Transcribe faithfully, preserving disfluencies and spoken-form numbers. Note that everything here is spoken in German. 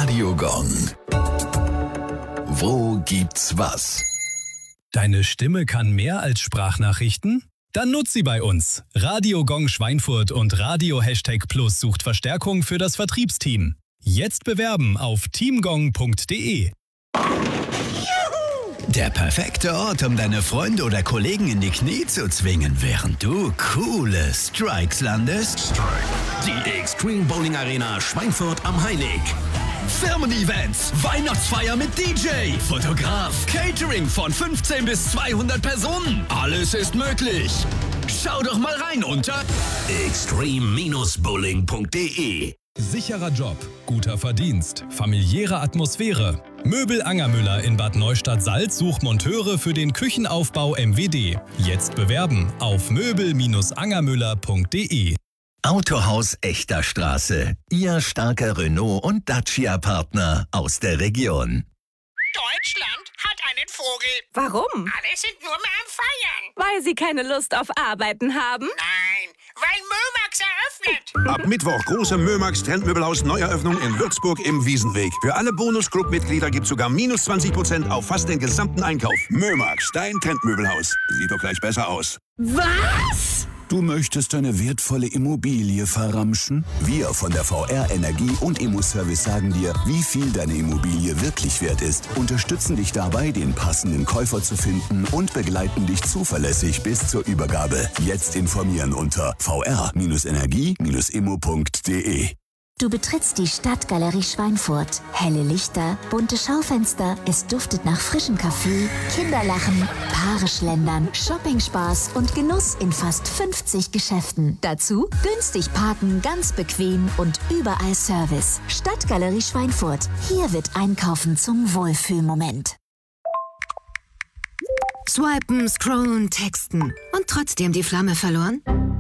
Radio Gong. Wo gibt's was? Deine Stimme kann mehr als Sprachnachrichten? Dann nutz sie bei uns. Radio Gong Schweinfurt und Radio Hashtag Plus sucht Verstärkung für das Vertriebsteam. Jetzt bewerben auf teamgong punkt de. Der perfekte Ort, um deine Freunde oder Kollegen in die Knie zu zwingen, während du coole Strikes landest? Die Extreme Bowling Arena Schweinfurt am Heilig. Firmen-Events, Weihnachtsfeier mit D J, Fotograf, Catering von fünfzehn bis zweihundert Personen. Alles ist möglich. Schau doch mal rein unter extreme bowling punkt de. Sicherer Job, guter Verdienst, familiäre Atmosphäre. Möbel Angermüller in Bad Neustadt-Salz sucht Monteure für den Küchenaufbau M W D. Jetzt bewerben auf möbel Angermüller punkt de. Autohaus Echter Straße. Ihr starker Renault- und Dacia-Partner aus der Region. Deutschland hat einen Vogel. Warum? Alle sind nur mehr am Feiern. Weil sie keine Lust auf Arbeiten haben? Nein, weil Mömax eröffnet. Ab Mittwoch große Mömax Trendmöbelhaus Neueröffnung in Würzburg im Wiesenweg. Für alle Bonus-Club-Mitglieder gibt es sogar minus zwanzig Prozent auf fast den gesamten Einkauf. Mömax, dein Trendmöbelhaus. Sieht doch gleich besser aus. Was? Du möchtest deine wertvolle Immobilie verramschen? Wir von der V R Energie und Immoservice sagen dir, wie viel deine Immobilie wirklich wert ist, unterstützen dich dabei, den passenden Käufer zu finden und begleiten dich zuverlässig bis zur Übergabe. Jetzt informieren unter v r energie immo punkt de. Du betrittst die Stadtgalerie Schweinfurt. Helle Lichter, bunte Schaufenster, es duftet nach frischem Kaffee, Kinderlachen, Paare schlendern, Shoppingspaß und Genuss in fast fünfzig Geschäften. Dazu günstig parken, ganz bequem und überall Service. Stadtgalerie Schweinfurt. Hier wird Einkaufen zum Wohlfühlmoment. Swipen, scrollen, texten und trotzdem die Flamme verloren?